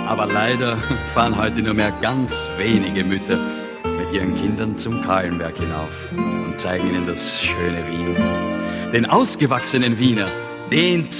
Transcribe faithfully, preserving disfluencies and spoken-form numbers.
Aber leider fahren heute nur mehr ganz wenige Mütter mit ihren Kindern zum Kahlenberg hinauf und zeigen ihnen das schöne Wien. Den ausgewachsenen Wiener, den